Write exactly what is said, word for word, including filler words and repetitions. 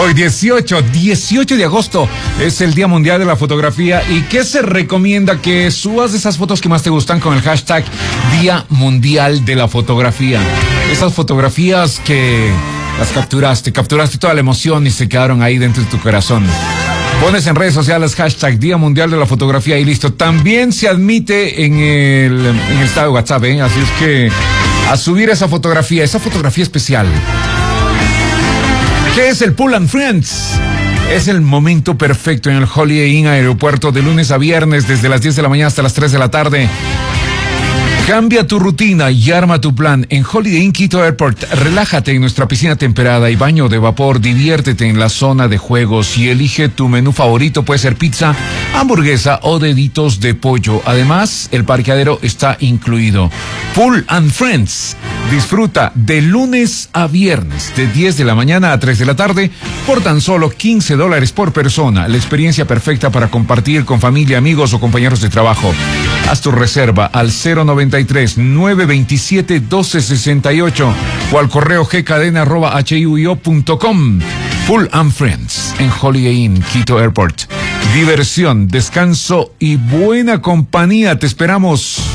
Hoy dieciocho, dieciocho de agosto es el Día Mundial de la Fotografía. ¿Y qué se recomienda? Que subas esas fotos que más te gustan con el hashtag Día Mundial de la Fotografía. Esas fotografías que las capturaste, capturaste toda la emoción y se quedaron ahí dentro de tu corazón. Pones en redes sociales hashtag Día Mundial de la Fotografía y listo. También se admite en el, en el estado de WhatsApp, ¿eh? Así es que a subir esa fotografía, esa fotografía especial. ¿Qué es el Pull and Friends? Es el momento perfecto en el Holiday Inn Aeropuerto de lunes a viernes desde las diez de la mañana hasta las tres de la tarde. Cambia tu rutina y arma tu plan. En Holiday Inn Quito Airport, relájate en nuestra piscina temperada y baño de vapor, diviértete en la zona de juegos y elige tu menú favorito. Puede ser pizza, hamburguesa o deditos de pollo. Además, el parqueadero está incluido. Pull and Friends. Disfruta de lunes a viernes, de diez de la mañana a tres de la tarde, por tan solo quince dólares por persona. La experiencia perfecta para compartir con familia, amigos o compañeros de trabajo. Haz tu reserva al cero noventa y tres, nueve veintisiete, doce sesenta y ocho o al correo gcadena arroba huio punto com. Pull and Friends en Holiday Inn Quito Airport. Diversión, descanso y buena compañía. Te esperamos.